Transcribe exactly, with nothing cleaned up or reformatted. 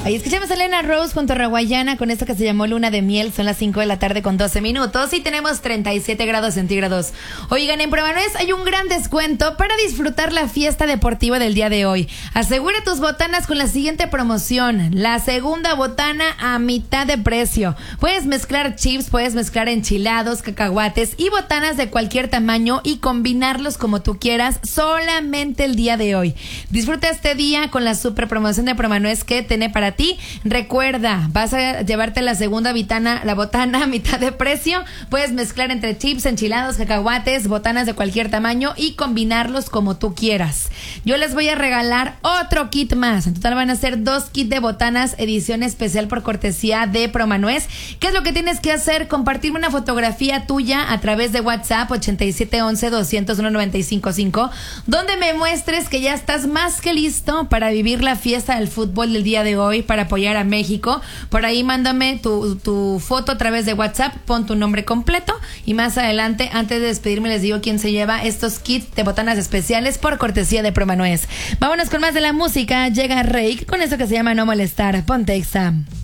Ahí escuchamos a Elena Rose junto a Rawayana con esto que se llamó Luna de Miel. Son las cinco de la tarde con doce minutos y tenemos treinta y siete grados centígrados. Oigan, en Promanuez hay un gran descuento para disfrutar la fiesta deportiva del día de hoy. Asegura tus botanas con la siguiente promoción. La segunda botana a mitad de precio. Puedes mezclar chips, puedes mezclar enchilados, cacahuates y botanas de cualquier tamaño y combinarlos como tú quieras solamente el día de hoy. Disfruta este día con la super promoción de Promanuez que tiene para ti. Recuerda, vas a llevarte la segunda botana, la botana a mitad de precio. Puedes mezclar entre chips, enchilados, cacahuates, botanas de cualquier tamaño y combinarlos como tú quieras. Yo les voy a regalar otro kit más. En total van a ser dos kits de botanas edición especial por cortesía de Promanuez. ¿Qué es lo que tienes que hacer? Compartirme una fotografía tuya a través de WhatsApp ochenta y siete once doscientos uno noventa y cinco cinco, donde me muestres que ya estás más que listo para vivir la fiesta del fútbol del día de hoy, para apoyar a México. Por ahí mándame tu, tu foto a través de WhatsApp, pon tu nombre completo y más adelante, antes de despedirme, les digo quién se lleva estos kits de botanas especiales por cortesía de Promanuez. Vámonos con más de la música. Llega Rake con eso que se llama No Molestar. Ponte Exa.